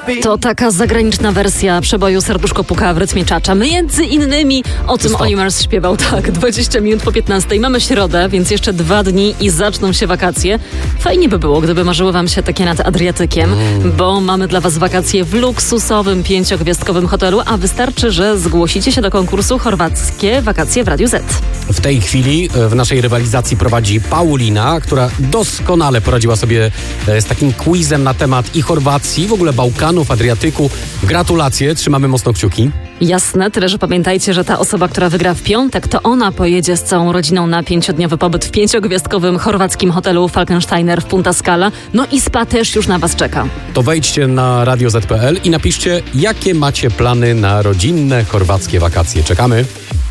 To taka zagraniczna wersja przeboju Serduszko puka w rytmie czacza. Między innymi o tym Olimars śpiewał, tak, 20 minut po 15. Mamy środę, więc jeszcze 2 dni i zaczną się wakacje. Fajnie by było, gdyby marzyły wam się takie nad Adriatykiem, bo mamy dla was wakacje w luksusowym 5-gwiazdkowym hotelu, a wystarczy, że zgłosicie się do konkursu Chorwackie Wakacje w Radiu Z. W tej chwili w naszej rywalizacji prowadzi Paulina, która doskonale poradziła sobie z takim quizem na temat i Chorwacji, w ogóle Bałkanów, Adriatyku. Gratulacje, trzymamy mocno kciuki. Jasne, tyle, że pamiętajcie, że ta osoba, która wygra w piątek, to ona pojedzie z całą rodziną na 5-dniowy pobyt w 5-gwiazdkowym chorwackim hotelu Falkensteiner w Punta Scala. No i spa też już na was czeka. To wejdźcie na radioz.pl i napiszcie, jakie macie plany na rodzinne chorwackie wakacje. Czekamy.